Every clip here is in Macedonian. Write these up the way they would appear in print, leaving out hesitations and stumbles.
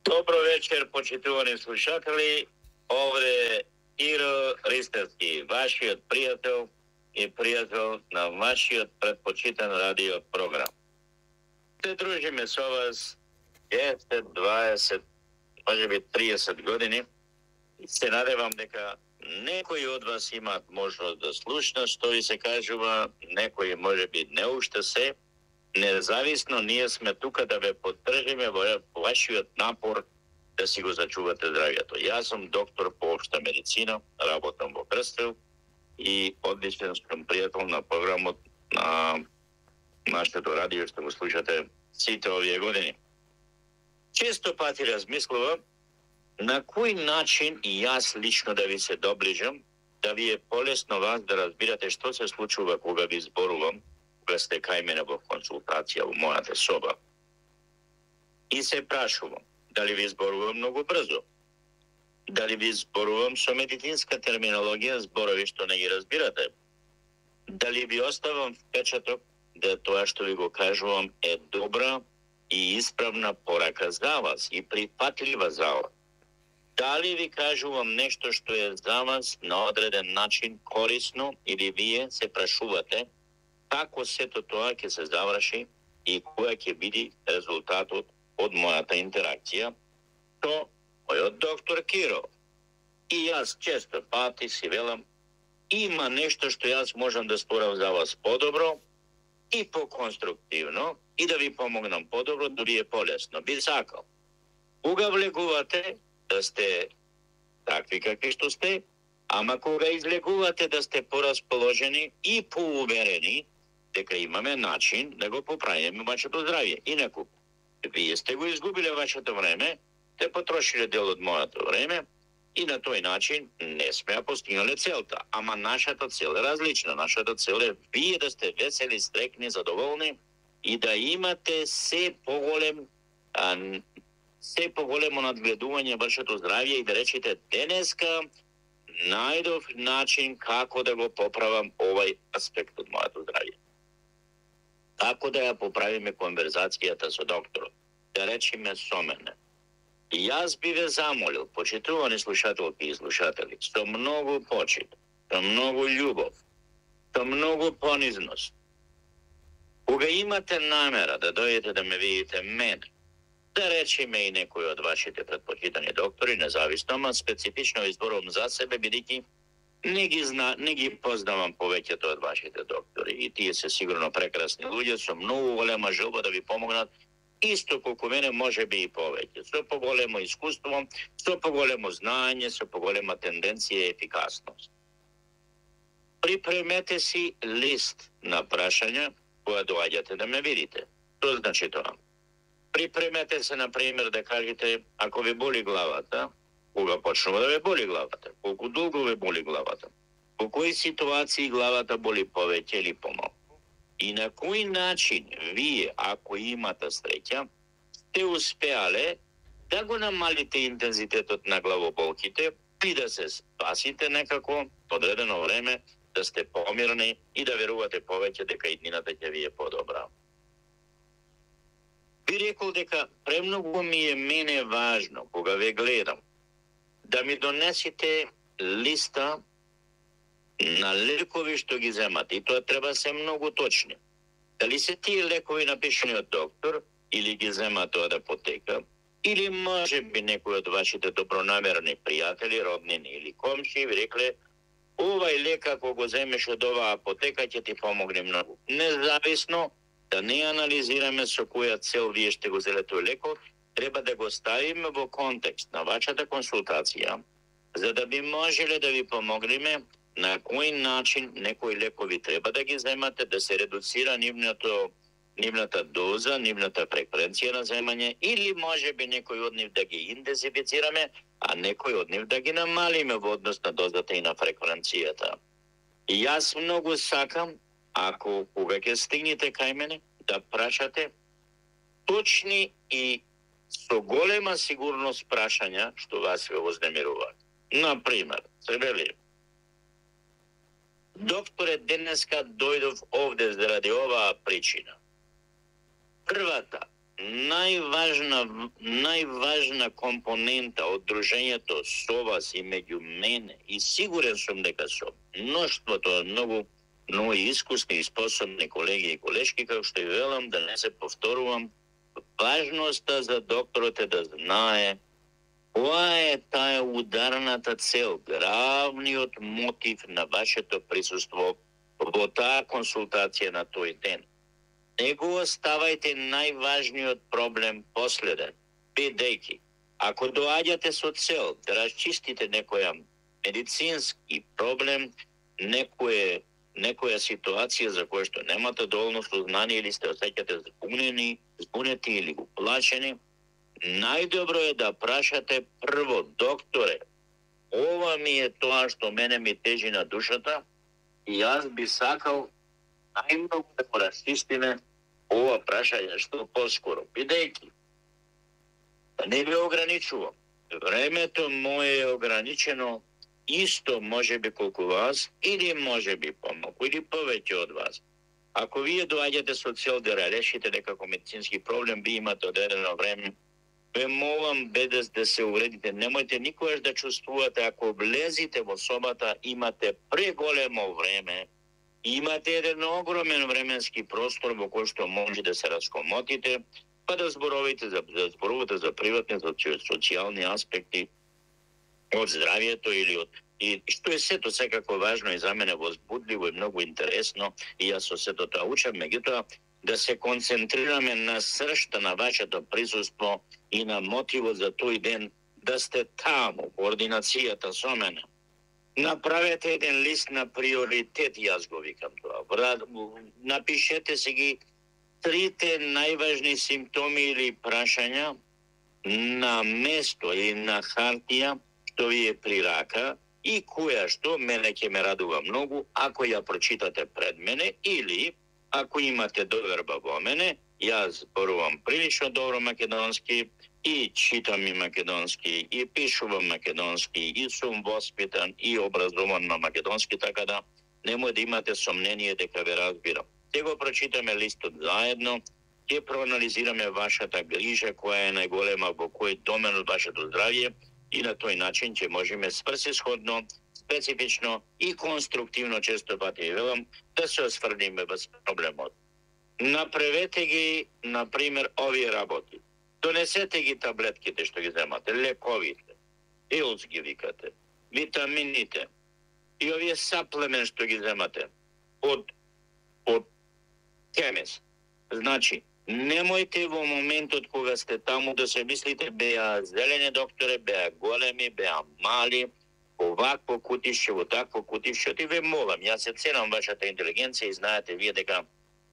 Dobro večer, počituvani slušatelji. Ovdje Iro Ristarski, vaši prijatelj i prijatelj na vaši predpočitan radio program. Te družime s vas 10, 20, može biti 30 godini. Se nadam deka nekoj od vas ima možnost da slušna, što vi se kažuva, nekoj može biti ne ušte se, nezavisno nije sme tuka da ve podržime vaši napor da si go začuvate zdravието. Ja sam doktor po opšta medicina, работам во Крстев и одличен съм приятел на програмот на нашето радио, ще го слушате сите овие години. Често пати размислувам на кој начин и јас лично да ви се доближам, да ви е полесно вас да разбирате што се случува кога ви зборувам, кога сте кај мене во консултација во мојата соба. И се прашувам, дали ви зборувам многу брзо? Дали ви зборувам со медицинска терминологија, зборови што не ги разбирате? Дали ви оставам впечаток да тоа што ви го кажувам е добра и исправна порака за вас и прифатлива за вас? Дали ви кажувам нешто што е за вас на одреден начин корисно или вие се прашувате како сето тоа ќе се заврши и која ќе биде резултатот од мојата интеракција со мојот доктор Киро. И јас често пати си велам, има нешто што јас можам да сторам за вас подобро и поконструктивно и да ви помогнам подобро, да ви е полесно. Би сакал. Кога влегувате, да сте такви какви што сте, ама кога излегувате да сте порасположени и поуверени дека имаме начин да го поправиме вашето здравје. Инаку, вие сте го изгубиле вашето време, те потрошиле дел од моето време и на тој начин не сме ја постигнале целта. Ама нашата цел е различна. Нашата цел е вие да сте весели, стрекни, задоволни и да имате се поголемо надгледување вашето здравје и да речете денеска најдов начин како да го поправам овај аспект од моето здравје. Како да ја поправиме конверзацијата со докторот, да речеме со мене. И јас би ве замолил, почитувани слушателки и слушатели, со многу почит, со многу љубов, со многу понизност, кога имате намера да дојдете да ме видите мене, да речеме и некој од вашите предпочитани доктори, независно, ама специфично изборувам за себе, бидејќи не ги познавам повеќето од вашите доктори. И тие се сигурно прекрасни луѓе со многу голема желба да ви помогнат, исто колку мене, може би и повеќе, со поголемо искуство, со поголемо знаење, со поголема тенденција и ефикасност. Припремете си лист на прашања која доаѓате да ме видите. Што значи тоа? Припремете се, например, да кажете, ако ви боли главата, кога почнува да ве боли главата, колку долго ве боли главата, по кои ситуации главата боли повеќе или помалку, и на кој начин вие, ако имате среќа, сте успеале да го намалите интензитетот на главоболките и да се спасите некако одредено време, да сте помирни и да верувате повеќе дека иднината ќе ви е подобра. Би рекол дека премногу ми е мене важно, кога ве гледам, да ми донесете листа на лекови што ги земате. И тоа треба се многу точни. Дали се тие лекови напишани од доктор, или ги земате од апотека, или може би некој од вашите добронамерни пријатели, роднини или комши ви рекле, овај лек ако го земеш од оваа апотека ќе ти помогне многу. Независно да не анализираме со која цел вие ще го зеле тој леков, треба да го ставиме во контекст на вашата консултација, за да би можеле да ви помогнеме на кој начин некои лекови треба да ги земате, да се редуцира нивната доза, нивната фреквенција на земање, или може би некој од нив да ги интензифицираме, а некој од нив да ги намалиме во однос на дозата и на фреквенцијата. И јас многу сакам, ако кога ќе стигнете кај мене, да прашате точни и со голема сигурност прашања што вас ве вознемируваат. Например, се вели, докторе, денеска дојдов овде заради оваа причина. Првата, најважна компонента од дружењето со вас и меѓу мене, и сигурен сум дека со мноштвото многу искусни и способни колеги и колешки, како што и велам, да не се повторувам, важноста за докторот е да знае која е таа ударната цел, главниот мотив на вашето присуство во таа консултација на тој ден. Не го оставајте најважниот проблем последен, бидејќи ако доаѓате со цел да расчистите некоја медицински проблем, некоја ситуација за која што немате доволно сознание или сте осеќате збунети или уплашени, најдобро е да прашате прво: докторе, ова ми е тоа што мене ми тежи на душата и јас би сакал најмногу да го расчистиме ова прашање што поскоро, бидејќи не ви ограничувам. Времето мое е ограничено исто можеби колку вас, или можеби помалку, или повеќе од вас. Ако вие доаѓате со цел да решите некако медицински проблем, ви имате одредено време, ве молам без да се увредите, немојте никогаш да чувствувате, ако влезите во собата, имате преголемо време, имате еден огромен временски простор во кој што може да се раскомотите, па да зборувате за приватни, за социјални аспекти од здравието или од и што е сето секако важно и за мене возбудливо и многу интересно, и јас со сето тоа учам, меѓутоа да се концентрираме на сршта на вашето присуство и на мотивот за тој ден, да сте таму, координацијата со мене. Направете еден лист на приоритет, јас го викам тоа. Напишете си ги трите најважни симптоми или прашања на место или на хартија што ви е при рака и која што мене ќе ме радува многу ако ја прочитате пред мене, или ако имате доверба во мене, јас зборувам прилично добро македонски и читам и македонски и пишувам македонски и сум воспитан и образован на македонски, така да немој да имате сомнение дека ве разбирам. Ќе го прочитаме листот заедно, ќе проанализираме вашата грижа, која е најголема во кој домен од вашето здравје, и на тој начин ќе можеме сврсисходно, специфично и конструктивно, често пати велам, да се осврдиме без проблемот. Направете ги, например, овие работи. Донесете ги таблетките што ги земате, лековите, пилс ги викате, витамините и овие саплемент што ги земате од хемис. Значи, немојте во моментот кога сте таму да се мислите беа зелени докторе, беа големи, беа мали, овакво кутишче, во такво кутишче. Ти ве молам, јас се ценам вашата интелигенција и знаете вие дека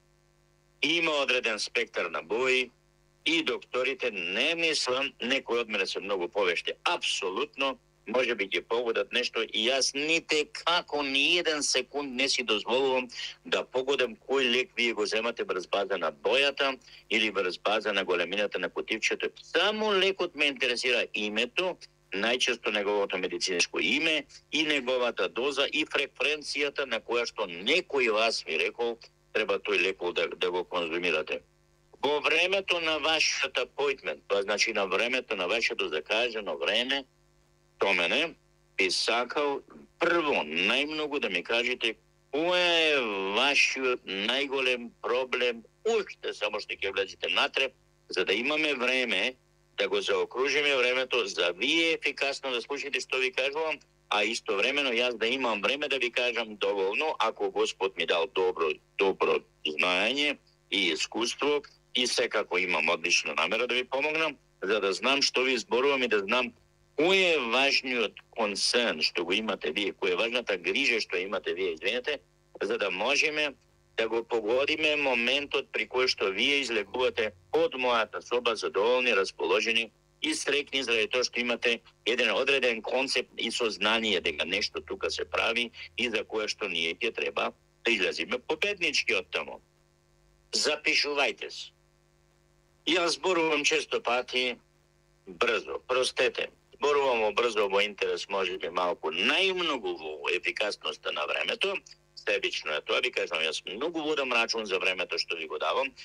има одреден спектар на бои и докторите, не мислам, некои од мене се многу повешти. Апсолутно, може би ќе погодат нешто и јас ните како ни еден секунд не си дозволувам да погодам кој лек вие го земате врз база на бојата или врз база на големината на кутивчето. Само лекот ме интересира името, најчесто неговото медицинско име и неговата доза и фреквенцијата на која што некој вас ми рекол треба тој лекол да го конзумирате. Во времето на вашиот апојнтмент, тоа значи на времето на вашето закажано време, до мене би сакал прво најмногу да ми кажете кој е вашиот најголем проблем, уште само што ќе влезете натре, за да имаме време да го заокружиме времето за вие ефикасно да слушате што ви кажувам, а истовремено јас да имам време да ви кажам доволно, ако Господ ми дал добро знаење и искуство, и секако имам одлична намера да ви помогнам, за да знам што ви зборувам и да знам кој е важниот концерн што го имате вие, кој е важната грижа што имате вие, извинете, за да можеме да го погодиме моментот при кој што вие излегувате од мојата соба задоволни, расположени и срекни заради тоа што имате еден одреден концепт и сознание дека нешто тука се прави и за кое што ние ќе треба да излезиме победнички од таму. Запишувајте се. Јас зборувам често пати брзо, простете. Зборувам брзо во интерес, може би малку најмногу во ефикасноста на времето. Себично е тоа, ви кажам, јас многу водам рачун за времето што ви го давам,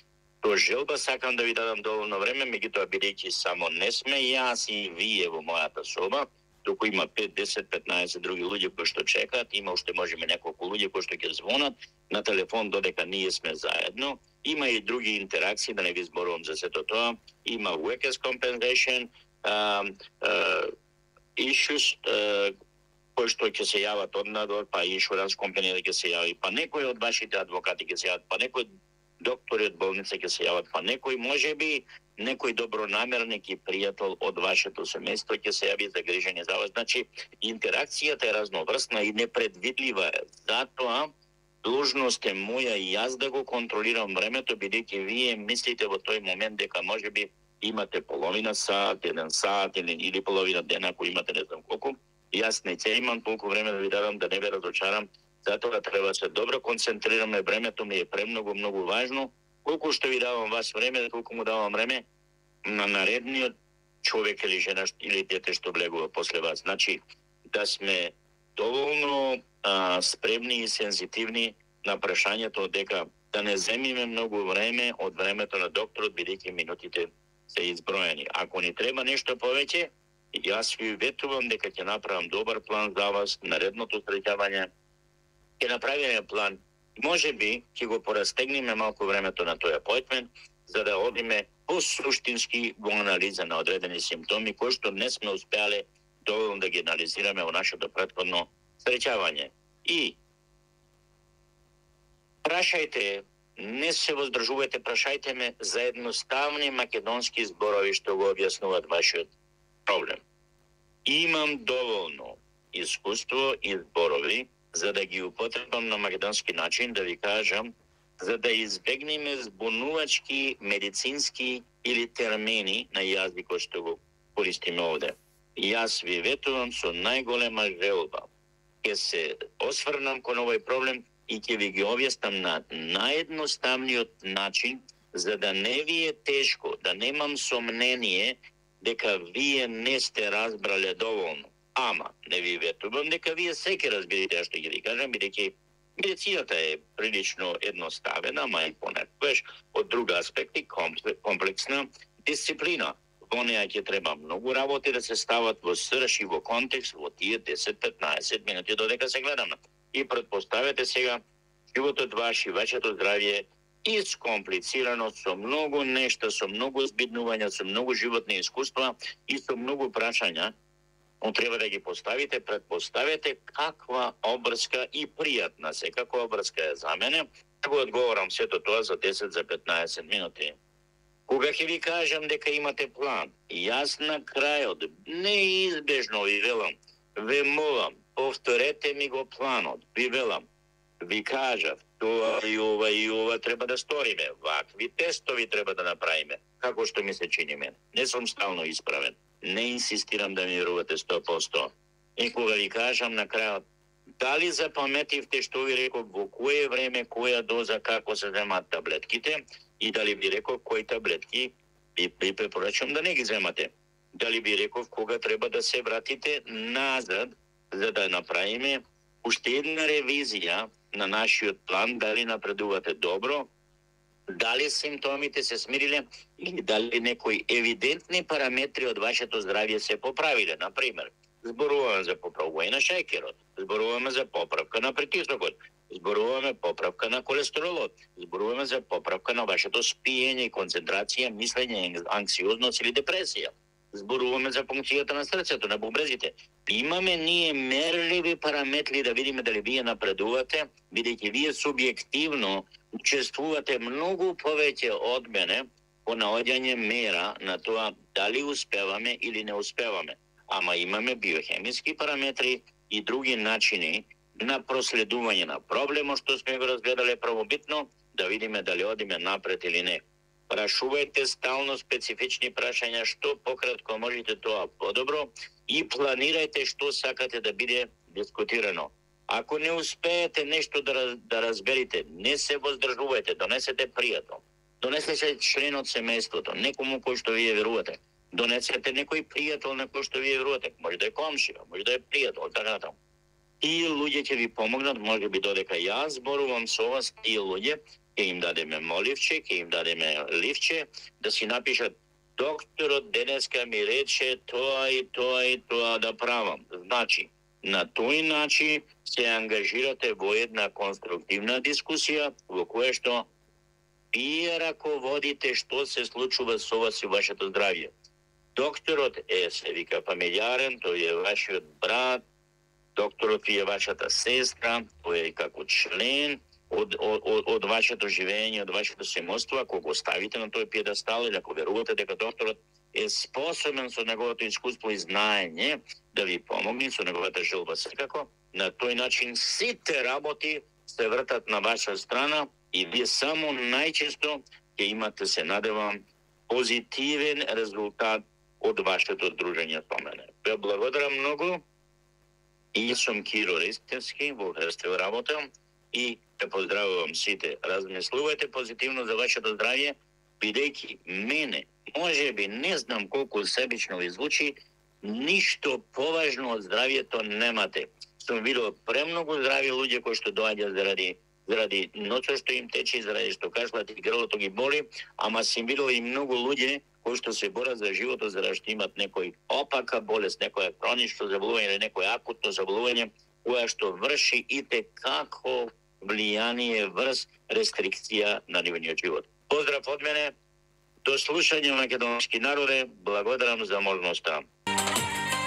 Тоа желба сакам да ви дадам доволно време, меѓутоа бидејќи само не сме јас и вие во мојата соба, туку има 5, 10, 15 други луѓе кои што чекаат, има уште можеме неколку луѓе кои што ќе звонат на телефон додека ние сме заедно. Има и други интеракции, да не ви зборувам за сето тоа. Има workers compensation issues кои што ќе се јават однадвор, па insurance company ќе се јави, па некои од вашите адвокати ќе се јават, па некои доктори од болница ќе се јават, па некој можеби некој добронамерник и пријател од вашето семејство ќе се јави загрижен за вас. Значи, интеракцијата е разноврсна и непредвидлива е. Затоа должност е моја и јас да го контролирам времето, бидејќи вие мислите во тој момент дека можеби имате половина сат, 1 сат или половина дена, ако имате не знам колку. Јас не ќе имам толку време да ви дадам, да не ве разочарам. Затоа треба да се добро концентрираме, времето ми е премногу, многу важно. Колку што ви давам вас време, толку му давам време на наредниот човек или жена или дете што влегува после вас. Значи, да сме доволно спремни и сензитивни на прашањето дека да не земиме многу време од времето на докторот, бидејќи минутите се изброени. Ако ни треба нешто повеќе, јас ви ветувам дека ќе направам добар план за вас, наредното среќавање, ќе направиме план. Можеби ќе го порастегнеме малку времето на тој апојнтмент, за да одиме по-суштински во анализа на одредени симптоми кои што не сме успеале доволно да ги анализираме во нашето претходно среќавање. И прашајте, не се воздржувајте, прашајте ме за едноставни македонски зборови што го објаснуваат вашиот проблем. Имам доволно искуство и зборови за да ги употребам на македонски начин, да ви кажам, за да избегнеме збунувачки, медицински или термини на јазикот што го користиме овде. Јас ви ветувам со најголема желба. Ќе се осврнам кон овој проблем и ќе ви ги објаснам на наједноставниот начин, за да не ви е тешко, да немам сомнение дека вие не сте разбрале доволно. Ама, не ви ветувам дека вие секи разберете што ќе ви кажам, бидејќи медицината е прилично едноставена, ама и понекогаш од друга аспекти комплексна дисциплина. Во неја ќе треба многу работи да се стават во срж и во контекст во тие 10-15 минути додека се гледаме. И претпоставете сега животот ваш и вашето здравје искомплицирано со многу нешта, со многу збиднувања, со многу животни искуства и со многу прашања. Но треба да ги поставите, предпоставете каква обврска и пријатна се, каква обврска е за мене, да го одговорам сето тоа за 10 за 15 минути. Кога ќе ви кажам дека имате план, јас на крајот неизбежно ви велам, ве молам, повторете ми го планот, ви велам, ви кажав, тоа и ова треба да сториме, вакви тестови треба да направиме, како што ми се чини мене. Не сум стално исправен. Не инсистирам да ми верувате 100%. И кога ви кажам на крајот, дали запаметивте што ви реков во кое време, која доза, како се земат таблетките и дали ви реков кои таблетки ви препорачам да не ги земате. Дали ви реков кога треба да се вратите назад за да направиме уште една ревизија на нашиот план, дали напредувате добро, дали симптомите се смириле или дали некои евидентни параметри од вашето здравје се поправиле. Например, зборуваме за поправување на шеќерот, зборуваме за поправка на притисокот, зборуваме поправка на колестеролот, зборуваме за поправка на вашето спиење, концентрација, мислење, анксиозност или депресија. Зборуваме за функцијата на срцето, на бубрезите. Имаме ние мерливи параметри да видиме дали вие напредувате, бидејќи вие субјективно учествувате многу повеќе од мене по наоѓање мера на тоа дали успеваме или не успеваме. Ама имаме биохемиски параметри и други начини на проследување на проблемот што сме го разгледале првобитно, да видиме дали одиме напред или не. Прашувајте стално специфични прашања, што пократко можете тоа подобро и планирајте што сакате да биде дискутирано. Ако не успеете нешто да разберете, не се воздржувајте, донесете пријател. Донесете член од семејството, некому кој што вие верувате. Донесете некој пријател на кој што вие верувате. Може да е комшија, може да е пријател, така натаму. Тие луѓе ќе ви помогнат, може би додека јас зборувам со вас, тие луѓе ќе им дадеме моливче, ќе им дадеме ливче, да си напишат: докторот денеска ми рече тоа и тоа и тоа да правам. Значи, на тој начин се ангажирате во една конструктивна дискусија, во која што вие раководите што се случува со вас и вашето здравје. Докторот се вика фамилиарен, тој е вашиот брат, докторот ви е вашата сестра, тој е како член од вашето живење, од вашето семејство. Ако го ставите на тој пиедестал или ако верувате дека докторот е способен со неговото искуство и знаење да ви помогне со неговата желба секако, на тој начин сите работи се вртат на ваша страна и вие само најчесто ќе имате, се надевам, позитивен резултат од вашето дружење со мене. Ве благодарам многу. И сум Киро Ристевски, во Хрстево работам и те поздравувам сите. Размислувајте позитивно за вашето здравје, бидејќи мене, можеби не знам колку себично ви звучи, ништо поважно од здравјето немате. Сум видел премногу здрави луѓе кои што доаѓаат заради ноцот што им тече, заради што кашлат и грлото ги боли, ама сум видел и многу луѓе кои што се борат за животот, заради што имат некој опака болест, некоја хронично заболување или некој акутно заболување, која што врши и како влијание врз рестрикција на нивниот живот. Поздрав од мене, до слушање, македонски народе, благодарам за можноста.